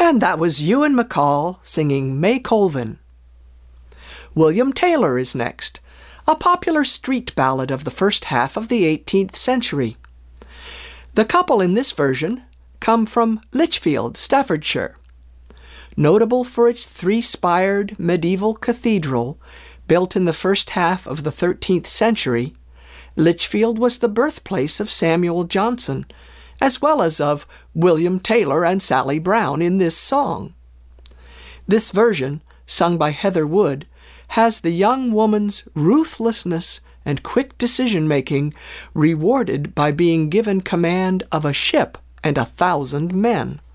And that was Ewan MacColl singing May Colvin. William Taylor is next, a popular street ballad of the first half of the 18th century. The couple in this version come from Lichfield, Staffordshire. Notable for its three-spired medieval cathedral built in the first half of the 13th century, Lichfield was the birthplace of Samuel Johnson, as well as of William Taylor and Sally Brown in this song. This version, sung by Heather Wood, has the young woman's ruthlessness and quick decision-making rewarded by being given command of a ship and 1,000 men.